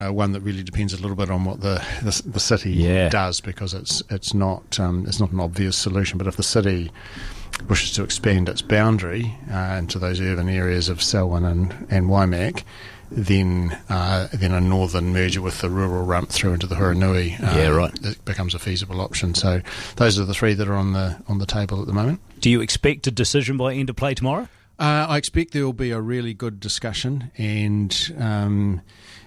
one that really depends a little bit on what the city does, because it's not an obvious solution. But if the city wishes to expand its boundary into those urban areas of Selwyn and Waimak, then a northern merger with the rural rump through into the Huranui it becomes a feasible option. So those are the three that are on the table at the moment. Do you expect a decision by end of play tomorrow? I expect there will be a really good discussion, and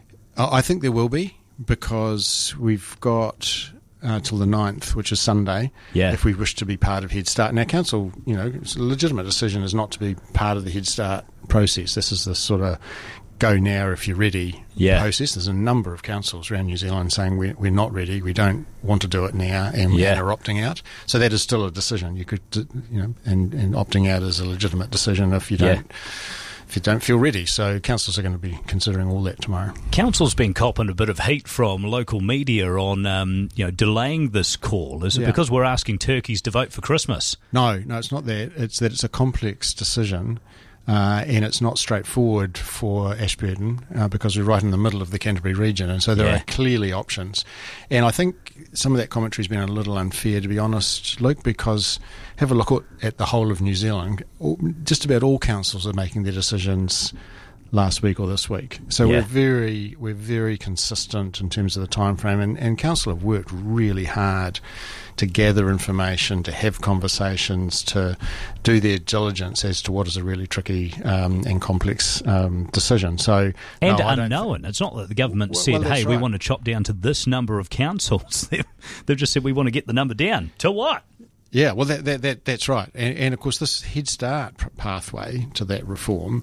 I think there will be, because we've got till the 9th, which is Sunday, if we wish to be part of Head Start. Now, council, it's a legitimate decision is not to be part of the Head Start process. This is the sort of go now if you're ready process. There's a number of councils around New Zealand saying we're not ready, we don't want to do it now, and are opting out. So that is still a decision. You could, and opting out is a legitimate decision if you don't. If you don't feel ready. So councils are going to be considering all that tomorrow. Council's been copping a bit of heat from local media on delaying this call. Is it because we're asking turkeys to vote for Christmas? No, it's not that. It's that it's a complex decision. And it's not straightforward for Ashburton because we're right in the middle of the Canterbury region, and so there are clearly options. And I think some of that commentary has been a little unfair, to be honest, Luke, because have a look at the whole of New Zealand. Just about all councils are making their decisions last week or this week. So we're very consistent in terms of the time frame, and council have worked really hard to gather information, to have conversations, to do their diligence as to what is a really tricky and complex decision. So unknown. It's not that the government said, "Hey, we want to chop down to this number of councils." They've just said, "We want to get the number down." To what? Yeah, well, that's right. And of course, this Head Start pathway to that reform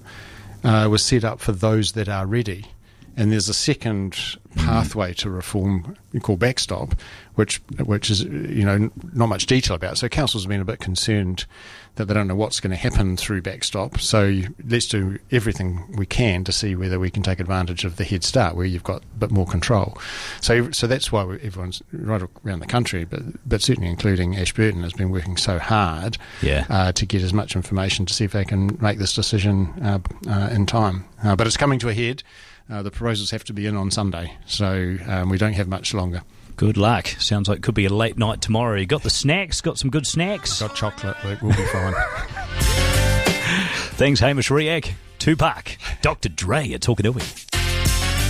was set up for those that are ready. And there's a second pathway to reform called Backstop, which is not much detail about. So councils have been a bit concerned that they don't know what's going to happen through Backstop. So let's do everything we can to see whether we can take advantage of the Head Start, where you've got a bit more control. So that's why everyone's right around the country, but certainly including Ashburton, has been working so hard to get as much information to see if they can make this decision in time. But it's coming to a head. The proposals have to be in on Sunday, so we don't have much longer. Good luck. Sounds like it could be a late night tomorrow. You got the snacks? Got some good snacks? Got chocolate, Luke. We'll be fine. Thanks, Hamish Riak. Tupac. Dr. Dre at Tokanui.